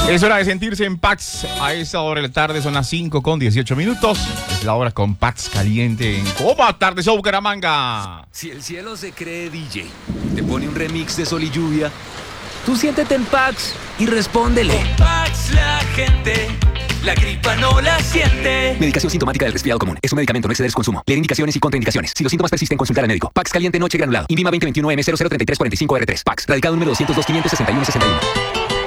Es hora de sentirse en Pax. A esa hora de la tarde son las 5:18. Es la hora con Pax Caliente en ¿Cómo tarde Show Bucaramanga? Si el cielo se cree DJ, te pone un remix de Sol y Lluvia, tú siéntete en Pax y respóndele. Con Pax la gente, la gripa no la siente. Medicación sintomática del resfriado común. Es un medicamento, no exceder su consumo. Leer indicaciones y contraindicaciones. Si los síntomas persisten, consultar al médico. Pax Caliente Noche Granulado. INVIMA 2021 M003345R3. Pax. Radicado número 202 561 61.